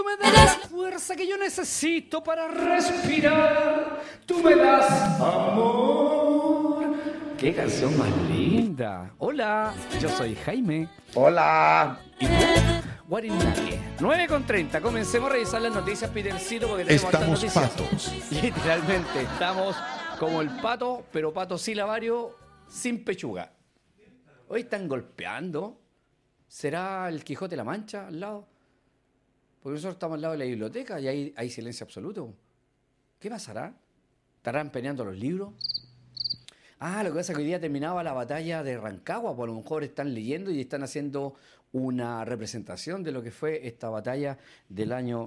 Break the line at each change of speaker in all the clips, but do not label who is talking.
Tú me das la fuerza que yo necesito para respirar. Tú me das amor. ¡Qué canción más linda! Hola, yo soy Jaime.
Hola.
¿Y tú? Guarinaque. 9:30. Comencemos a revisar las noticias, Petercito, porque tenemos
Estamos
noticias.
patos.
Literalmente, estamos como el pato, pero pato silabario sin pechuga. Hoy están golpeando. ¿Será el Quijote de la Mancha al lado? Porque nosotros estamos al lado de la biblioteca y hay silencio absoluto. ¿Qué pasará? ¿Estarán peleando los libros? Ah, lo que pasa es que hoy día terminaba la batalla de Rancagua, pues a lo mejor están leyendo y están haciendo una representación de lo que fue esta batalla del año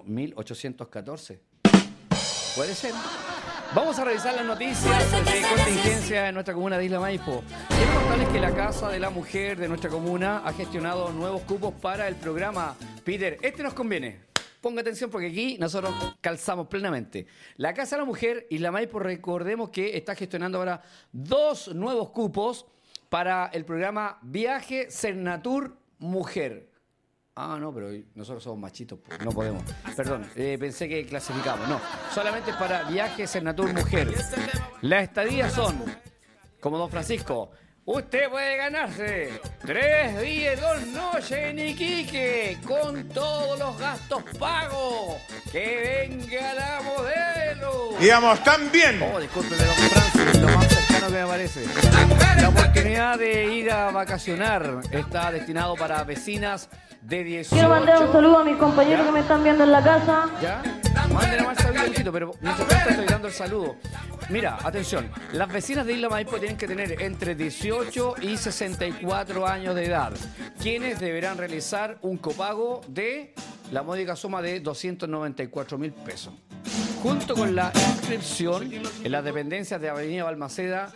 1814. Puede ser. Vamos a revisar las noticias de contingencia en nuestra comuna de Isla Maipo. Quiero contarles que la Casa de la Mujer de nuestra comuna ha gestionado nuevos cupos para el programa. Peter, este nos conviene. Ponga atención porque aquí nosotros calzamos plenamente. La Casa de la Mujer Isla Maipo, recordemos que está gestionando ahora 2 nuevos cupos para el programa Viaje Cernatur Mujer. Ah, no, pero nosotros somos machitos, no podemos. Perdón, pensé que clasificamos. No, solamente es para Viaje Cernatur Mujer. Las estadías son, como don Francisco, usted puede ganarse 3 días y 2 noches en Iquique con todos los gastos pagos. ¡Que venga la modelo!
Íbamos tan bien.
Oh, discúlpeme, don Francis, lo más cercano que me parece. La oportunidad de ir a vacacionar está destinado para vecinas de 18...
Quiero mandar un saludo a mis compañeros
¿Ya?
que me están viendo en la casa.
¿Ya? Manden más saludo, hijito, pero mientras tanto estoy dando el saludo. Mira, atención, las vecinas de Isla Maipo tienen que tener entre 18 y 64 años de edad, quienes deberán realizar un copago de la módica suma de 294.000 pesos. Junto con la inscripción en las dependencias de Avenida Balmaceda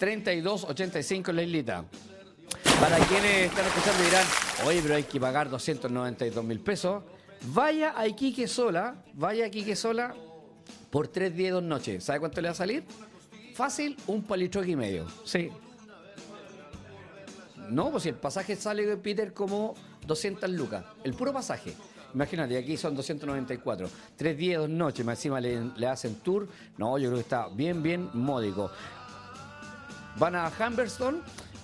3285 en la islita. Para quienes están escuchando y dirán, oye, pero hay que pagar 292.000 pesos, vaya a Iquique sola por 3 días y 2 noches. ¿Sabe cuánto le va a salir? Fácil, un palitroque y medio. Sí. No, pues si el pasaje sale, Peter, como 200 lucas. El puro pasaje. Imagínate, aquí son 294. 3 días y 2 noches, más encima le hacen tour. No, yo creo que está bien módico. Van a Humberstone.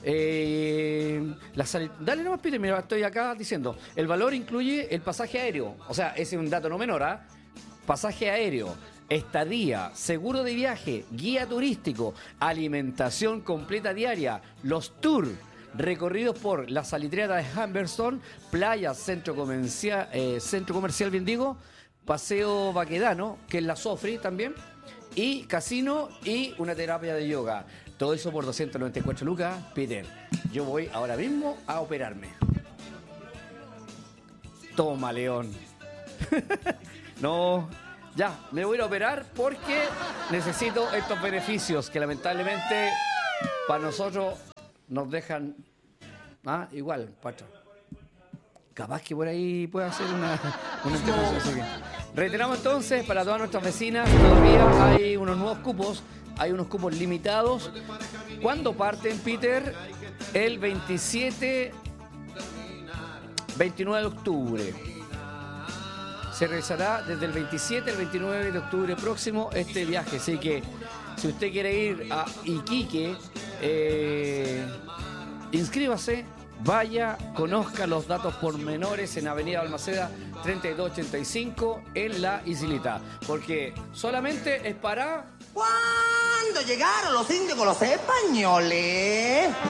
Dale nomás, Peter, mira, estoy acá diciendo. El valor incluye el pasaje aéreo. O sea, ese es un dato no menor, ¿ah? Pasaje aéreo, estadía, seguro de viaje, guía turístico, alimentación completa diaria, los tours, recorridos por la salitrera de Humberstone, playas, centro comercial, bien digo, paseo Baquedano, que es la Sofri también, y casino y una terapia de yoga. Todo eso por 294 lucas. Peter, yo voy ahora mismo a operarme. Toma, León. No, ya, me voy a ir a operar porque necesito estos beneficios que lamentablemente para nosotros nos dejan igual, patrón. Capaz que por ahí pueda hacer una intervención. Así que reiteramos entonces, para todas nuestras vecinas, todavía hay unos nuevos cupos. Hay unos cupos limitados. ¿Cuándo parten, Peter? El 29 de octubre. Se realizará desde el 27 al 29 de octubre próximo este viaje. Así que si usted quiere ir a Iquique, inscríbase, vaya, conozca los datos pormenores en Avenida Balmaceda 3285 en la islita. Porque solamente es para...
¿Cuándo llegaron los indios con los españoles?